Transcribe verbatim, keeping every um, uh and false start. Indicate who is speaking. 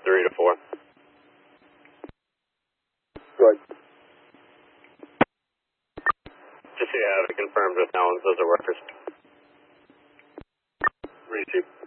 Speaker 1: three to four.
Speaker 2: Good.
Speaker 1: Just so you have it confirmed with Nellens, those are workers.
Speaker 2: Receive.